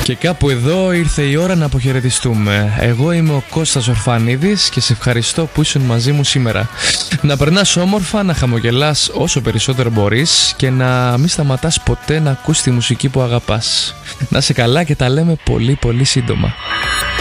Και κάπου εδώ ήρθε η ώρα να αποχαιρετιστούμε. Εγώ είμαι ο Κώστας Ορφανίδης και σε ευχαριστώ που ήσουν μαζί μου σήμερα. Να περνάς όμορφα, να χαμογελάς όσο περισσότερο μπορείς και να μην σταματάς ποτέ να ακούς τη μουσική που αγαπάς. Να είσαι καλά και τα λέμε πολύ πολύ σύντομα.